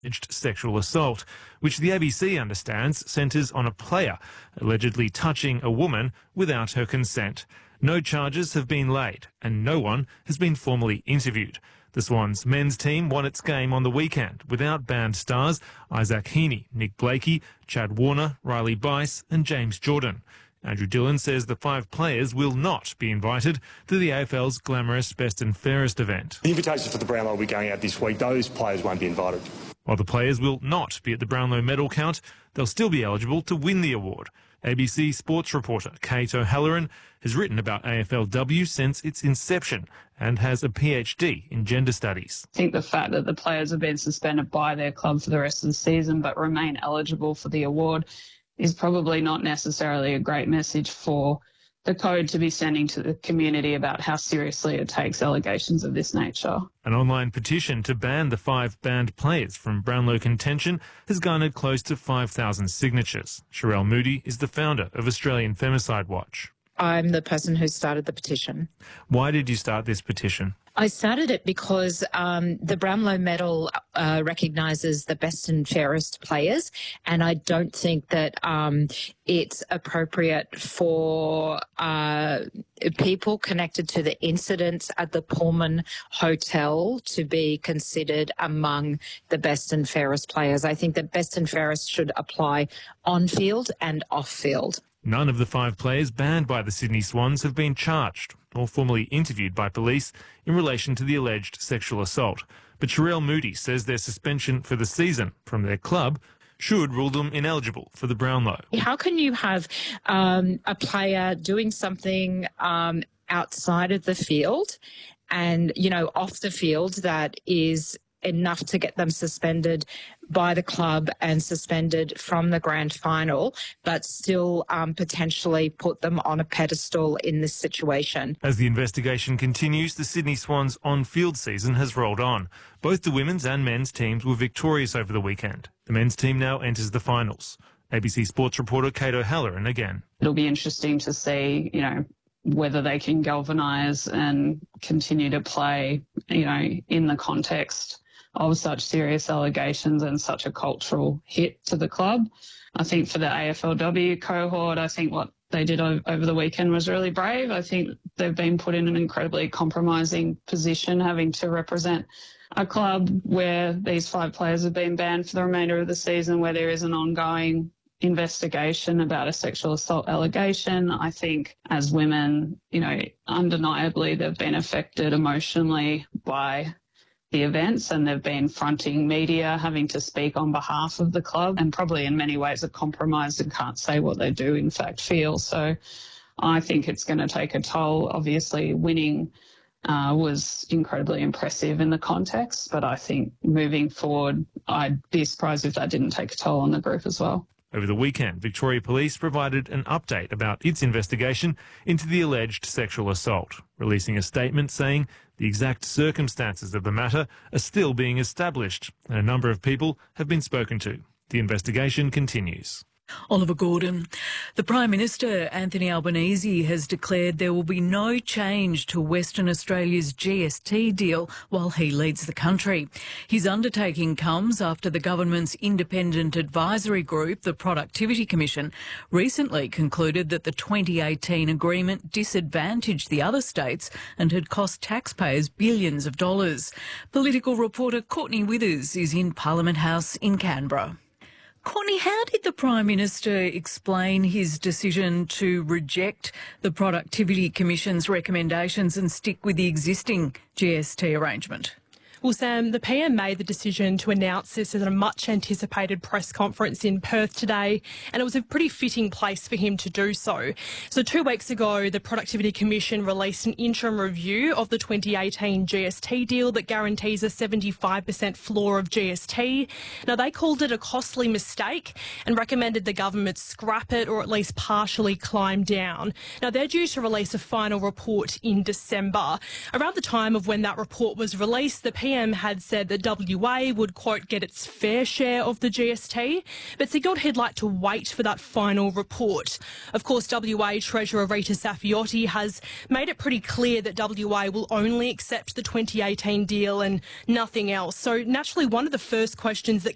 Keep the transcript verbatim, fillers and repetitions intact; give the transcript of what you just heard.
alleged sexual assault, which the A B C understands centres on a player allegedly touching a woman without her consent. No charges have been laid and no one has been formally interviewed. The Swans men's team won its game on the weekend without banned stars Isaac Heaney, Nick Blakey, Chad Warner, Riley Bice and James Jordan. Andrew Dillon says the five players will not be invited to the A F L's glamorous Best and Fairest event. The invitations for the Brownlow will be going out this week. Those players won't be invited. While the players will not be at the Brownlow medal count, they'll still be eligible to win the award. A B C sports reporter Kate O'Halloran has written about A F L W since its inception and has a P H D in gender studies. I think the fact that the players have been suspended by their club for the rest of the season but remain eligible for the award is probably not necessarily a great message for the code to be sending to the community about how seriously it takes allegations of this nature. An online petition to ban the five banned players from Brownlow contention has garnered close to five thousand signatures. Sherelle Moody is the founder of Australian Femicide Watch. I'm the person who started the petition. Why did you start this petition? I started it because um, the Brownlow medal uh, recognises the best and fairest players, and I don't think that um, it's appropriate for uh, people connected to the incidents at the Pullman Hotel to be considered among the best and fairest players. I think that best and fairest should apply on field and off field. None of the five players banned by the Sydney Swans have been charged or formally interviewed by police in relation to the alleged sexual assault. But Sherelle Moody says their suspension for the season from their club should rule them ineligible for the Brownlow. How can you have um, a player doing something um, outside of the field and, you know, off the field that is enough to get them suspended by the club and suspended from the grand final, but still um, potentially put them on a pedestal in this situation? As the investigation continues, the Sydney Swans on-field season has rolled on. Both the women's and men's teams were victorious over the weekend. The men's team now enters the finals. A B C sports reporter Kate O'Halloran again. It'll be interesting to see, you know, whether they can galvanise and continue to play, you know, in the context of such serious allegations and such a cultural hit to the club. I think for the A F L W cohort, I think what they did over the weekend was really brave. I think they've been put in an incredibly compromising position, having to represent a club where these five players have been banned for the remainder of the season, where there is an ongoing investigation about a sexual assault allegation. I think as women, you know, undeniably they've been affected emotionally by the events, and they've been fronting media, having to speak on behalf of the club, and probably in many ways are compromised and can't say what they do in fact feel. So I think it's going to take a toll. Obviously winning uh, was incredibly impressive in the context, but I think moving forward, I'd be surprised if that didn't take a toll on the group as well. Over the weekend, Victoria Police provided an update about its investigation into the alleged sexual assault, releasing a statement saying the exact circumstances of the matter are still being established and a number of people have been spoken to. The investigation continues. Oliver Gordon. The Prime Minister, Anthony Albanese, has declared there will be no change to Western Australia's G S T deal while he leads the country. His undertaking comes after the government's independent advisory group, the Productivity Commission, recently concluded that the twenty eighteen agreement disadvantaged the other states and had cost taxpayers billions of dollars. Political reporter Courtney Withers is in Parliament House in Canberra. Courtney, how did the Prime Minister explain his decision to reject the Productivity Commission's recommendations and stick with the existing G S T arrangement? Well, Sam, the P M made the decision to announce this at a much-anticipated press conference in Perth today, and it was a pretty fitting place for him to do so. So two weeks ago, the Productivity Commission released an interim review of the twenty eighteen G S T deal that guarantees a seventy-five percent floor of G S T. Now, they called it a costly mistake and recommended the government scrap it or at least partially climb down. Now, they're due to release a final report in December. Around the time of when that report was released, the P M had said that W A would, quote, get its fair share of the G S T, but signalled he'd like to wait for that final report. Of course, W A Treasurer Rita Saffioti has made it pretty clear that W A will only accept the twenty eighteen deal and nothing else. So naturally, one of the first questions that